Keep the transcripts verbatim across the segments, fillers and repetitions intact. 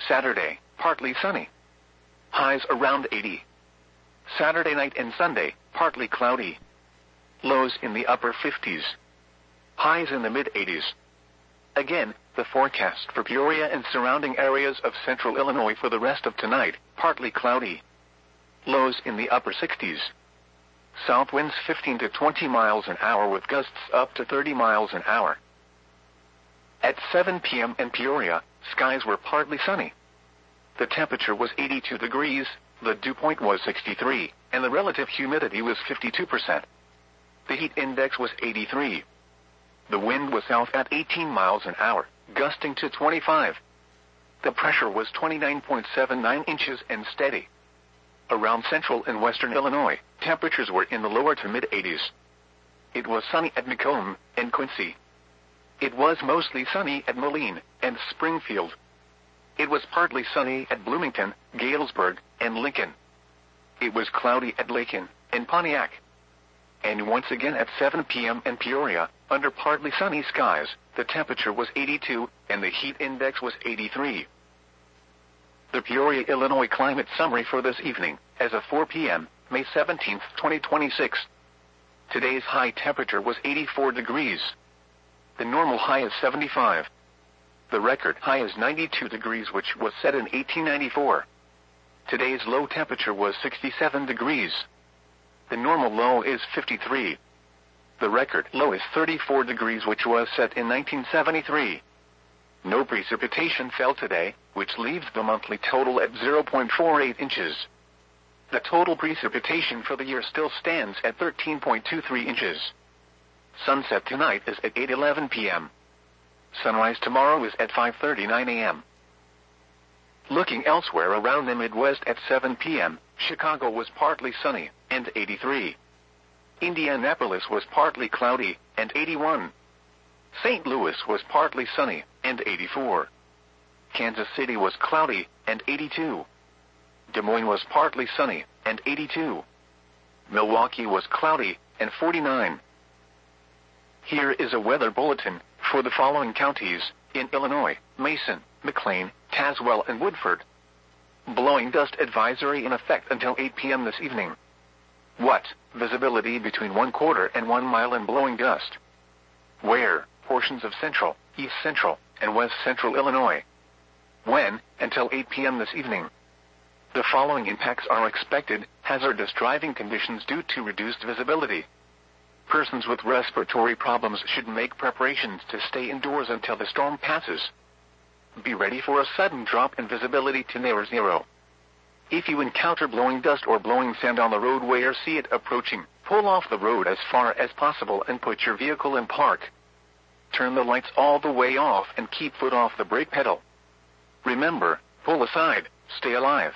Saturday, partly sunny. Highs around eighty. Saturday night and Sunday, partly cloudy. Lows in the upper fifties. Highs in the mid-eighties. Again, the forecast for Peoria and surrounding areas of central Illinois for the rest of tonight, partly cloudy. Lows in the upper sixties. South winds fifteen to twenty miles an hour with gusts up to thirty miles an hour. At seven p m in Peoria, skies were partly sunny. The temperature was eighty-two degrees, the dew point was sixty-three, and the relative humidity was fifty-two percent. The heat index was eighty-three. The wind was south at eighteen miles an hour, gusting to twenty-five. The pressure was twenty-nine point seven nine inches and steady. Around central and western Illinois, temperatures were in the lower to mid-eighties. It was sunny at Macomb and Quincy. It was mostly sunny at Moline and Springfield. It was partly sunny at Bloomington, Galesburg, and Lincoln. It was cloudy at Lakin and Pontiac. And once again at seven p m in Peoria, under partly sunny skies, the temperature was eighty-two and the heat index was eighty-three. The Peoria, Illinois climate summary for this evening, as of four p m, May seventeenth, twenty twenty-six. Today's high temperature was eighty-four degrees. The normal high is seventy-five. The record high is ninety-two degrees, which was set in eighteen ninety-four. Today's low temperature was sixty-seven degrees. The normal low is fifty-three. The record low is thirty-four degrees, which was set in nineteen seventy-three. No precipitation fell today, which leaves the monthly total at zero point four eight inches. The total precipitation for the year still stands at thirteen point two three inches. Sunset tonight is at eight eleven p m Sunrise tomorrow is at five thirty-nine a m Looking elsewhere around the Midwest at seven p m, Chicago was partly sunny, and eighty-three. Indianapolis was partly cloudy, and eighty-one. Saint Louis was partly sunny, and eighty-four. Kansas City was cloudy, and eighty-two. Des Moines was partly sunny, and eighty-two. Milwaukee was cloudy, and forty-nine. Here is a weather bulletin for the following counties in Illinois: Mason, McLean, Tazewell, and Woodford. Blowing dust advisory in effect until eight p m this evening. What? Visibility between one quarter and one mile in blowing dust. Where? Portions of central, east central, and west central Illinois. When? Until eight p m this evening. The following impacts are expected: hazardous driving conditions due to reduced visibility. Persons with respiratory problems should make preparations to stay indoors until the storm passes. Be ready for a sudden drop in visibility to near zero. If you encounter blowing dust or blowing sand on the roadway or see it approaching, pull off the road as far as possible and put your vehicle in park. Turn the lights all the way off and keep foot off the brake pedal. Remember, pull aside, stay alive.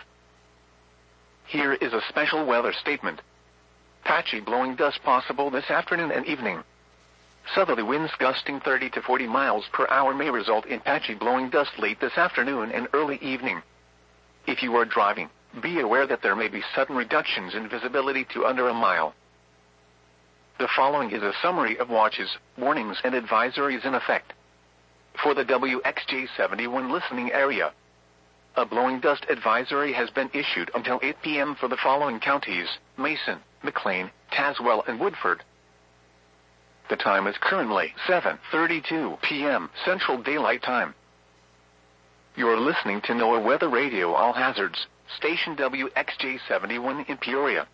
Here is a special weather statement. Patchy blowing dust possible this afternoon and evening. Southerly winds gusting thirty to forty miles per hour may result in patchy blowing dust late this afternoon and early evening. If you are driving, be aware that there may be sudden reductions in visibility to under a mile. The following is a summary of watches, warnings, and advisories in effect. For the W X J seventy-one listening area, a blowing dust advisory has been issued until eight p m for the following counties: Mason, McLean, Tazewell, and Woodford. The time is currently seven thirty-two p m Central Daylight Time. You're listening to NOAA Weather Radio All Hazards, station W X J seventy-one in Peoria.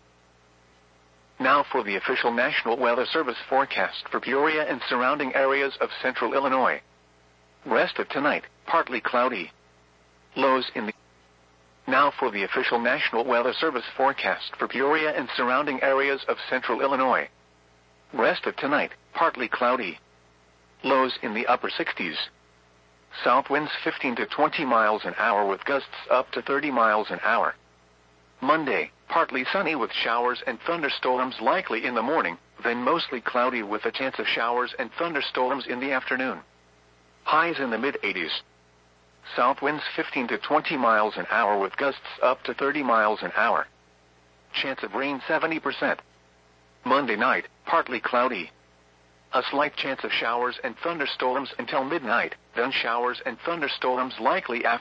Now for the official National Weather Service forecast for Peoria and surrounding areas of central Illinois. Rest of tonight, partly cloudy. Lows in the... Now for the official National Weather Service forecast for Peoria and surrounding areas of central Illinois. Rest of tonight, partly cloudy. Lows in the upper sixties. South winds fifteen to twenty miles an hour with gusts up to thirty miles an hour. Monday, partly sunny with showers and thunderstorms likely in the morning, then mostly cloudy with a chance of showers and thunderstorms in the afternoon. Highs in the mid-eighties. South winds fifteen to twenty miles an hour with gusts up to thirty miles an hour. Chance of rain seventy percent. Monday night, partly cloudy. A slight chance of showers and thunderstorms until midnight, then showers and thunderstorms likely after